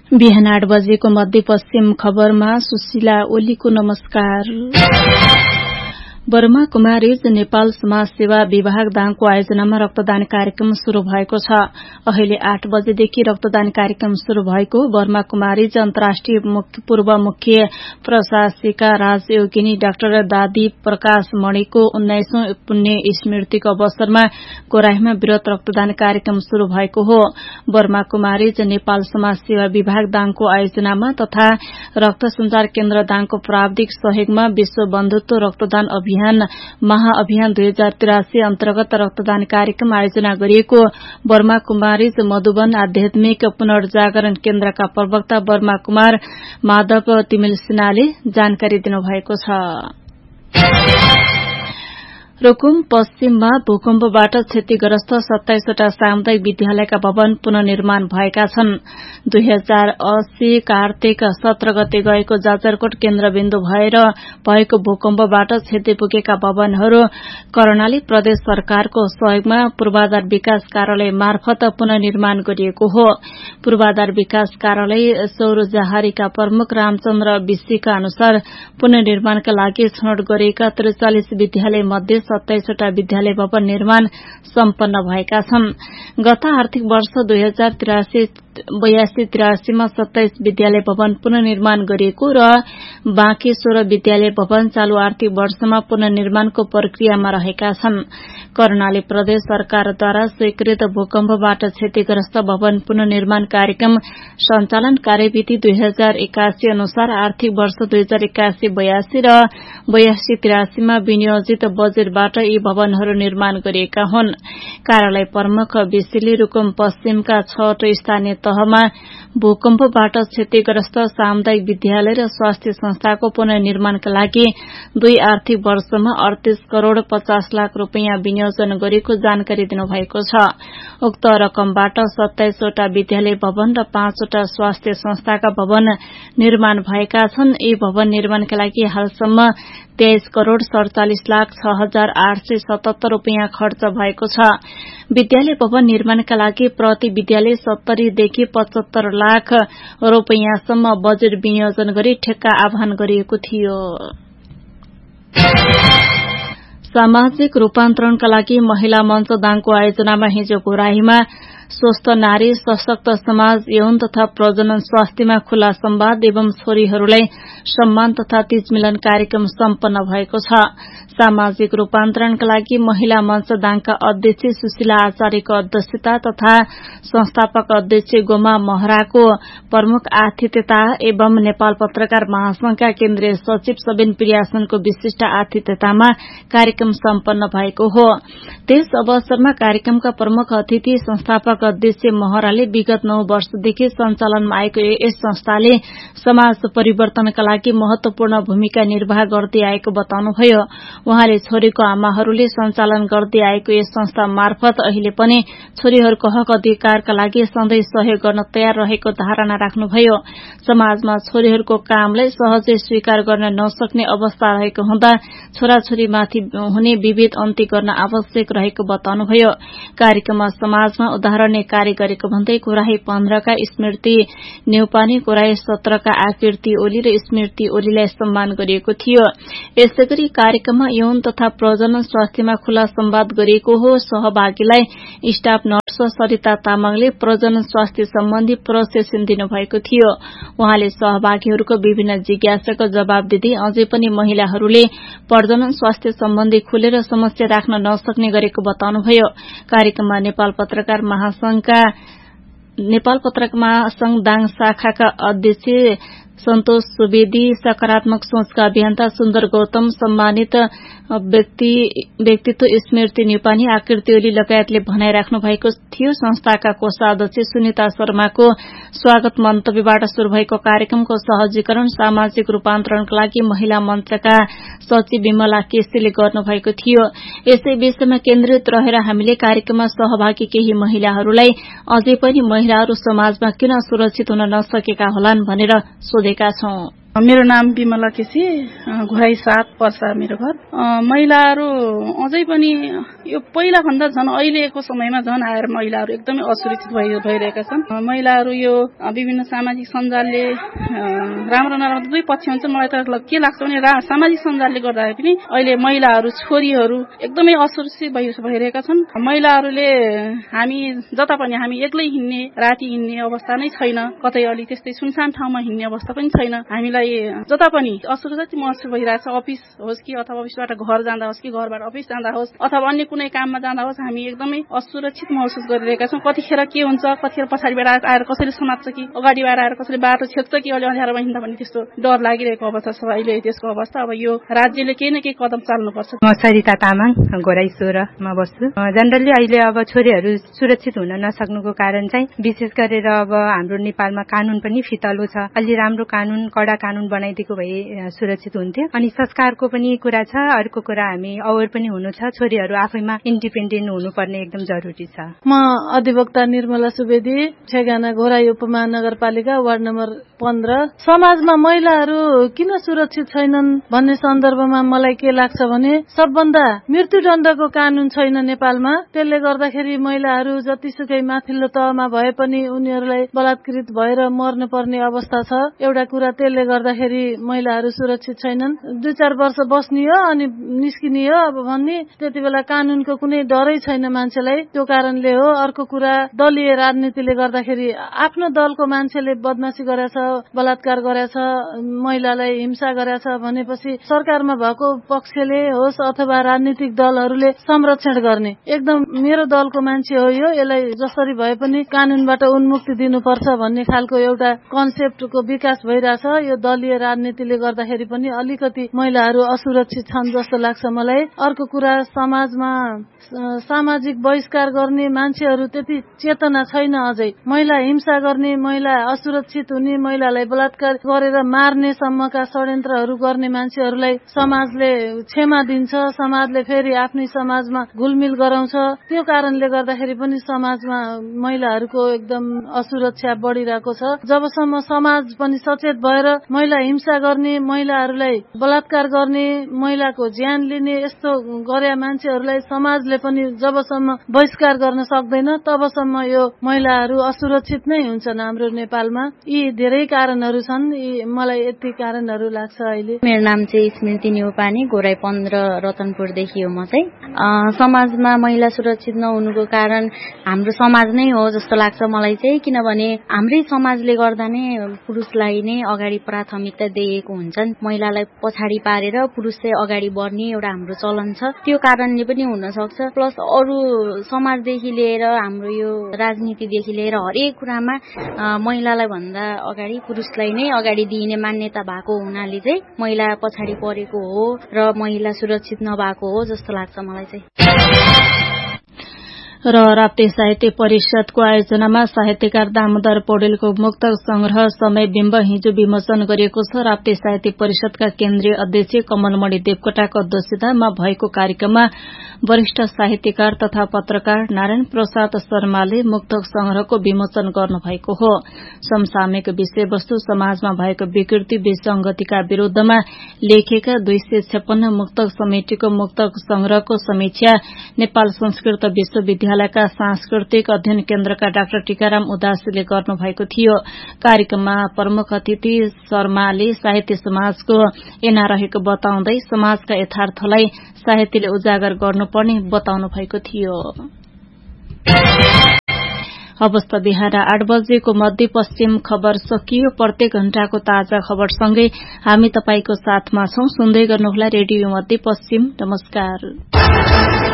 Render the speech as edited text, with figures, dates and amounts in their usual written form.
बिहान 8 बजेको मध्यपश्चिम खबरमा सुशीला ओलीको नमस्कार। बर्मा कुमारीज नेपाल समाज सेवा विभाग दाङको आयोजनामा रक्तदान कार्यक्रम शुरू भएको छ। अहिले 8 बजेदेखि रक्तदान कार्यक्रम शुरू भएको बर्मा कुमारीज अन्तर्राष्ट्रिय पूर्व मुख्य प्रशासिका राजयोगिनी डाक्टर दादी प्रकाश मणिको 19औं पुण्य स्मृतिको अवसरमा गोराहीमा वृहत रक्तदान कार्यक्रम शुरू भएको हो। बर्मा कुमारीज नेपाल समाज सेवा विभाग दाङको आयोजनामा तथा रक्त संचार केन्द्र दाङको प्राविधिक सहयोगमा विश्व बन्धुत्व रक्तदान महाअभियान 2083 अन्तर्गत रक्तदान कार्यक्रम आयोजना गरिएको बर्मा कुमारीज मधुबन आध्यात्मिक पुनर्जागरण केन्द्रका प्रवक्ता बर्मा कुमार माधव तिमिल सिन्हाले जानकारी दिनुभएको छ। रुकुम पश्चिममा भूकम्पबाट क्षतिग्रस्त 27 वटा सामुदायिक विद्यालयका भवन पुननिर्माण भएका छन्। 2080 कार्तिक 17 गते गएको जाजरकोट केन्द्रबिन्दु भएर भएको भूकम्पबाट क्षति पुगेका भवनहरू कर्णाली प्रदेश सरकारको सहयोगमा पूर्वाधार विकास कार्यालय मार्फत पुननिर्माण गरिएको हो। पूर्वाधार विकास कार्यालय सौरजहारीका प्रमुख रामचन्द्र विशीका अनुसार पुननिर्माणका लागि छनौट गरिएका 43 विद्यालय मध्ये 27 वटा विद्यालय भवन निर्माण सम्पन्न भएका छन्। गत आर्थिक वर्ष 2083 मा 27 विद्यालय भवन पुननिर्माण गरिएको र बाँकी 16 विद्यालय भवन चालू आर्थिक वर्षमा पुननिर्माणको प्रक्रियामा रहेका छन्। कर्णाली प्रदेश सरकारद्वारा स्वीकृत भूकम्पबाट क्षतिग्रस्त भवन पुननिर्माण कार्यक्रम सञ्चालन कार्यविधि 2081 अनुसार आर्थिक वर्ष 2081-82 र 82-83 मा विनियोजित बजेटबाट यी भवनहरू निर्माण गरिएका हुन्। कार्यालय प्रमुख विशीले रुकुम पश्चिमका 6 स्थानीय तहमा भूकम्पबाट क्षतिग्रस्त सामुदायिक विद्यालय र स्वास्थ्य संस्थाको पुननिर्माणका लागि 2 आर्थिक वर्षमा 38 करोड़ 50 लाख रूपियाँ विनियोजन गरेको जानकारी दिनुभएको छ। उक्त रकमबाट 27 वटा विद्यालय भवन र 5 वटा स्वास्थ्य संस्थाका भवन निर्माण भएका छन्। यी भवन निर्माणका लागि हालसम्म 23 करोड़ 47 लाख 6,877 रूपियाँ खर्च भएको छ। विद्यालय भवन निर्माणका लागि प्रति विद्यालय 70 देखि 75 लाख रूपियाँसम्म बजेट विनियोजन गरी ठेक्का आह्वान गरिएको थियो। सामाजिक रूपान्तरणका लागि महिला मञ्च दाङको आयोजनामा हिजो गोराहीमा स्वस्थ नारी सशक्त समाज यौन तथा प्रजनन स्वास्थ्यमा खुला संवाद एवं छोरीहरूलाई सम्मान तथा तीज मिलन कार्यक्रम सम्पन्न भएको छ। सामाजिक रूपान्तरणका लागि महिला मञ्च दाङका अध्यक्ष सुशीला आचार्यको अध्यक्षता तथा संस्थापक अध्यक्ष गोमा महराको प्रमुख आतिथ्यता एवं नेपाल पत्रकार महासंघका केन्द्रीय सचिव सबिन प्रियासनको विशिष्ट आतिथ्यतामा कार्यक्रम सम्पन्न भएको हो। त्यस अवसरमा कार्यक्रमका प्रमुख अतिथि संस्थापक अध्यक्ष महराले विगत 9 वर्षदेखि सञ्चालनमा आएको यस संस्थाले समाज परिवर्तनका लागि महत्वपूर्ण भूमिका निर्वाह गर्दै आएको बताउनुभयो। उहाँले छोरीको आमाहरूले सञ्चालन गर्दै आएको यस संस्था मार्फत अहिले पनि छोरीहरूको हक अधिकारका लागि सधैं सहयोग गर्न तयार रहेको धारणा राख्नुभयो। समाजमा छोरीहरूको कामलाई सहजै स्वीकार गर्न नसक्ने अवस्था रहेको हुँदा छोराछोरीमाथि हुने विभेद अन्त्य गर्न आवश्यक रहेको बताउनुभयो। कार्यक्रममा समाजमा उदाहरणीय कार्य गरेको भन्दै गोराही 15 का स्मृति न्यौपाने, गोराही 17 का आकृति ओली र स्मृति ओलीलाई सम्मान गरिएको थियो। यसैगरी कार्यक्रममा यौन तथा प्रजनन स्वास्थ्यमा खुला संवाद गरिएको हो। सहभागीलाई स्टाफ नर्स सरिता तामाङले प्रजनन स्वास्थ्य सम्बन्धी प्रशिक्षण दिनुभएको थियो। उहाँले सहभागीहरूको विभिन्न जिज्ञासाको जवाब दिँदै अझै पनि महिलाहरूले प्रजनन स्वास्थ्य सम्बन्धी खुलेर समस्या राख्न नसक्ने गरेको बताउनुभयो। कार्यक्रममा नेपाल पत्रकार महासंघ दाङ शाखाका अध्यक्ष सन्तोष सुवेदी, सकारात्मक सोचका अभियन्ता सुन्दर गौतम, सम्मानित व्यक्तित्व स्मृति न्यौपाने, आकृति ओली लगायतले भनाइ राख्नु भएको थियो। संस्थाका कोषाध्यक्ष सुनिता शर्माको स्वागत मन्तव्यबाट शुरू भएको कार्यक्रमको सहजीकरण सामाजिक रूपान्तरणका लागि महिला मञ्चका सचिव विमला केसीले गर्नुभएको थियो। यसै विषयमा केन्द्रित रहेर हामीले कार्यक्रममा सहभागी केही महिलाहरूलाई अझै पनि महिलाहरू समाजमा किन सुरक्षित हुन नसकेका होलान् भनेर सोधेका छौं। मेरो नाम बिमला केसी, घोराई 7 पर्सा मेरो घर। महिलाहरू अझै पनि यो पहिला भन्दा झन् अहिलेको समयमा झन् आएर महिलाहरू एकदमै असुरक्षित भइरहेका छन्। महिलाहरू यो विभिन्न सामाजिक सञ्जालले राम्रो नराम्रो दुई पक्ष हुन्छ। मलाई त के लाग्छ भने सामाजिक सञ्जालले गर्दा पनि अहिले महिलाहरू छोरीहरू एकदमै असुरक्षित भइरहेका छन्। महिलाहरूले हामी जता पनि हामी एक्लै हिँड्ने राति हिँड्ने अवस्था नै छैन, कतै अलि त्यस्तै सुनसान ठाउँमा हिँड्ने अवस्था पनि छैन। हामीलाई जता पनि असुरक्षित महसुस भइरहेछ। अफिस होस् कि अथवा अफिसबाट घर जाँदा होस् कि घरबाट अफिस जाँदा होस् अथवा अन्य कुनै काममा जाँदा होस् हामी एकदमै असुरक्षित महसुस गरिरहेका छौँ। कतिखेर के हुन्छ, कतिखेर पछाडिबाट आएर कसैले समात्छ कि अगाडिबाट आएर कसैले बाटो छेक्छ कि अलि अँध्यारोमा हिँड्दा पनि त्यस्तो डर लागिरहेको अवस्था छ अहिले। त्यसको अवस्था अब यो राज्यले केही न केही कदम चाल्नुपर्छ। म सरिता तामाङ, घोराई 16 मा बस्छु। जनरली अहिले अब छोरीहरू सुरक्षित हुन नसक्नुको कारण चाहिँ विशेष गरेर अब हाम्रो नेपालमा कानून पनि फितलो छ। अलि राम्रो कानून, कडा कानून बनाइदिएको भए सुरक्षित हुन्थ्यो। अनि संस्कारको पनि कुरा छ। अर्को कुरा हामी अवेर पनि हुनु छ। छोरीहरू आफैमा इन्डिपेन्डेन्ट हुनुपर्ने एकदम जरुरी छ। म अधिवक्ता निर्मला सुवेदी, ठेगाना घोराई उपमहानगरपालिका वार्ड नम्बर 15। समाजमा महिलाहरू किन सुरक्षित छैनन् भन्ने सन्दर्भमा मलाई के लाग्छ भने सबभन्दा मृत्युदण्डको कानून छैन नेपालमा। त्यसले गर्दाखेरि महिलाहरू जतिसुकै माथिल्लो तहमा भए पनि उनीहरूलाई बलात्कृत भएर मर्नुपर्ने अवस्था छ। एउटा कुरा त्यसले गर्दाखेरि महिलाहरू सुरक्षित छैनन्। 2-4 वर्ष बस्ने हो अनि निस्किने हो अब भन्ने, त्यति बेला कानूनको कुनै डरै छैन मान्छेलाई। त्यो कारणले हो। अर्को कुरा दलीय राजनीतिले गर्दाखेरि आफ्नो दलको मान्छेले बदमाशी गरेछ, बलात्कार गरेछ, महिलालाई हिंसा गरेछ भनेपछि सरकारमा भएको पक्षले होस् अथवा राजनीतिक दलहरूले संरक्षण गर्ने। एकदम मेरो दलको मान्छे हो यो, यसलाई जसरी भए पनि कानूनबाट उन्मुक्ति दिनुपर्छ भन्ने खालको एउटा कन्सेप्टको विकास भइरहेछ। यो दलीय राजनीतिले गर्दाखेरि पनि अलिकति महिलाहरू असुरक्षित छन् जस्तो लाग्छ मलाई। अर्को कुरा समाजमा सामाजिक बहिष्कार गर्ने मान्छेहरू त्यति चेतना छैन अझै। महिला हिंसा गर्ने, महिला असुरक्षित हुने, महिलालाई बलात्कार गरेर मार्ने सम्मका षड्यन्त्रहरू गर्ने मान्छेहरूलाई समाजले क्षमा दिन्छ। समाजले फेरि आफ्नै समाजमा घुलमिल गराउँछ। त्यो कारणले गर्दाखेरि पनि समाजमा महिलाहरूको एकदम असुरक्षा बढिरहेको छ। जबसम्म समाज पनि सचेत भएर महिला हिंसा गर्ने, महिलाहरूलाई बलात्कार गर्ने, महिलाको ज्यान लिने यस्तो गरे मान्छेहरूलाई समाजले पनि जबसम्म बहिष्कार गर्न सक्दैन तबसम्म यो महिलाहरू असुरक्षित नै हुन्छन् हाम्रो नेपालमा। यी धेरै कारणहरू छन्। मलाई यति कारणहरू लाग्छ अहिले। मेरो नाम चाहिँ स्मृति न्यौपाने, घोराई 15 रतनपुरदेखि हो। म चाहिँ समाजमा महिला सुरक्षित नहुनुको कारण हाम्रो समाज नै हो जस्तो लाग्छ मलाई चाहिँ। किनभने हाम्रै समाजले गर्दा नै पुरुषलाई नै अगाडि प्राथमिकता दिएको हुन्छन्। महिलालाई पछाडि पारेर पुरुष चाहिँ अगाडि बढ्ने एउटा हाम्रो चलन छ। त्यो कारणले पनि हुन सक्छ। प्लस अरू समाजदेखि लिएर हाम्रो यो राजनीतिदेखि लिएर हरेक कुरामा महिलालाई भन्दा अगाडि पुरुषलाई नै अगाडि दिइने मान्यता भएको हुनाले चाहिँ महिला पछाडि परेको हो र महिला सुरक्षित नभएको हो जस्तो लाग्छ मलाई चाहिँ। र राप्ती साहित्य परिषदको आयोजनामा साहित्यकार दामोदर पौडेलको मुक्तक संग्रह समय बिम्ब हिजो विमोचन गरिएको छ। राप्ती साहित्य परिषदका केन्द्रीय अध्यक्ष कमलमणि देवकोटाको अध्यक्षतामा भएको कार्यक्रममा वरिष्ठ साहित्यकार तथा पत्रकार नारायण प्रसाद शर्माले मुक्तक संग्रहको विमोचन गर्नुभएको हो। समसामयिक विषयवस्तु समाजमा भएको विकृति विसंगतिका विरूद्धमा लेखेका 256 मुक्तक समितिको मुक्तक संग्रहको समीक्षा नेपाल संस्कृत विश्वविद्यालयका सांस्कृतिक अध्ययन केन्द्रका डाक्टर टीकाराम उदासीले गर्नुभएको थियो। कार्यक्रममा प्रमुख अतिथि शर्माले साहित्य समाजको ऐना रहेको बताउँदै समाजका यथार्थलाई साहित्यले उजागर गर्नुपर्ने बताउनु भएको थियो। अवस्था बिहान 8 बजेको मध्यपश्चिम खबर सकियो। प्रत्येक घण्टाको ताजा खबरसँगै हामी तपाईको साथमा छौं। सुन्दै गर्नुहोला रेडियो मध्यपश्चिम। नमस्कार।